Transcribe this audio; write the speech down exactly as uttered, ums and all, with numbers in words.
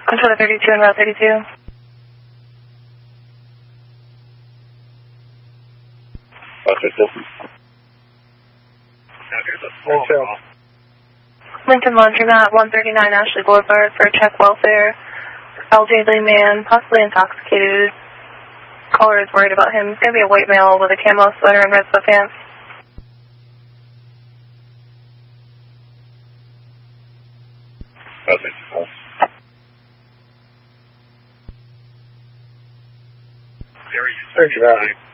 Control thirty-two and Route thirty-two. Okay, cool. Lincoln Laundromat, one thirty-nine Ashley Boulevard for check welfare. Elderly man, possibly intoxicated. Caller is worried about him. It's going to be a white male with a camo sweater and red sweatpants. Okay, cool. Very, very